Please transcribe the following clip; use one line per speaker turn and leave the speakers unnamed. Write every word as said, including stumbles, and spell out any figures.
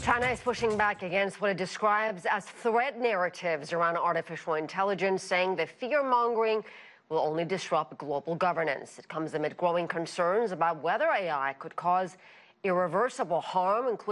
China is pushing back against what it describes as threat narratives around artificial intelligence, saying that fear-mongering will only disrupt global governance. It comes amid growing concerns about whether A I could cause irreversible harm, including